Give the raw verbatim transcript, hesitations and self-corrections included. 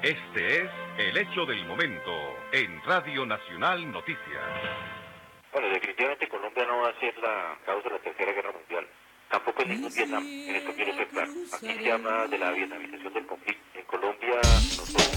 Este es El Hecho del Momento en Radio Nacional Noticias. Bueno, definitivamente Colombia no va a ser la causa de la Tercera Guerra Mundial. Tampoco es ningún Vietnam, en esto quiero ser claro. Aquí se habla de la vietnamización del conflicto. En Colombia nosotros